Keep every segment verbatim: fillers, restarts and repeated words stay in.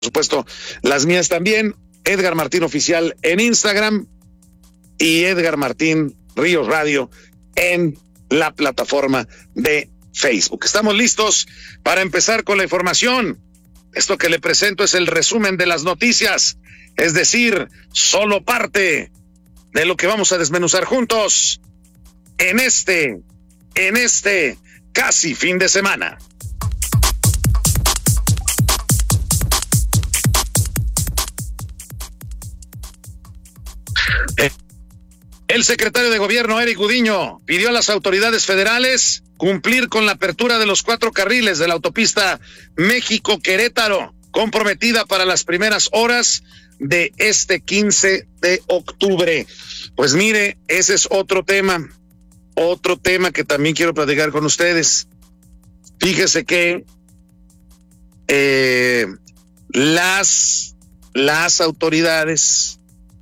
supuesto, las mías también. Edgar Martín Oficial en Instagram y Edgar Martín Ríos Radio en la plataforma de Facebook. Estamos listos para empezar con la información. Esto que le presento es el resumen de las noticias, es decir, solo parte de lo que vamos a desmenuzar juntos en este, en este casi fin de semana. El secretario de Gobierno, Eric Gudiño, pidió a las autoridades federales cumplir con la apertura de los cuatro carriles de la autopista México-Querétaro, comprometida para las primeras horas de este quince de octubre. Pues mire, ese es otro tema, otro tema que también quiero platicar con ustedes. Fíjese que eh, las, las autoridades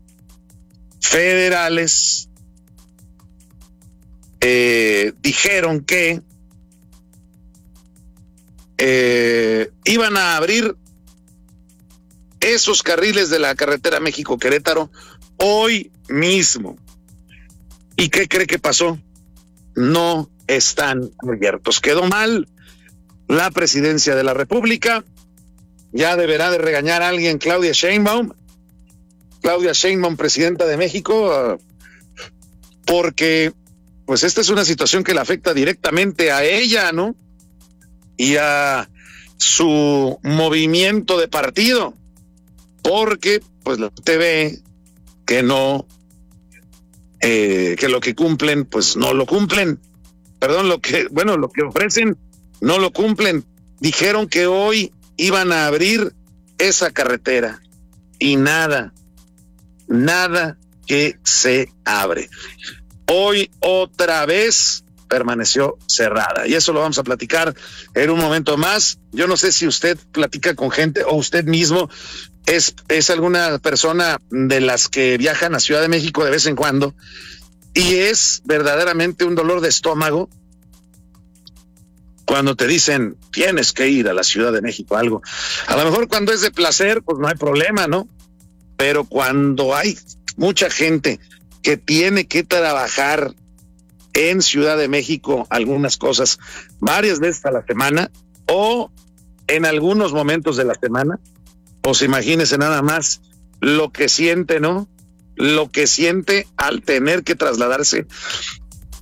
federales eh, dijeron que eh, iban a abrir esos carriles de la carretera México-Querétaro hoy mismo. ¿Y qué cree que pasó? No están abiertos. Quedó mal la presidencia de la República. Ya deberá de regañar a alguien Claudia Sheinbaum. Claudia Sheinbaum, presidenta de México, uh, porque pues esta es una situación que le afecta directamente a ella, ¿no? Y a su movimiento de partido, porque pues la T V que no, eh, que lo que cumplen, pues no lo cumplen. Perdón, lo que, bueno, lo que ofrecen no lo cumplen. Dijeron que hoy iban a abrir esa carretera y nada. Nada que se abre. Hoy otra vez permaneció cerrada y eso lo vamos a platicar en un momento más. Yo no sé si usted platica con gente o usted mismo es, es alguna persona de las que viajan a Ciudad de México de vez en cuando y es verdaderamente un dolor de estómago cuando te dicen tienes que ir a la Ciudad de México algo. A lo mejor cuando es de placer pues no hay problema, ¿no? Pero cuando hay mucha gente que tiene que trabajar en Ciudad de México algunas cosas varias veces a la semana o en algunos momentos de la semana, pues imagínese nada más lo que siente, ¿no? Lo que siente al tener que trasladarse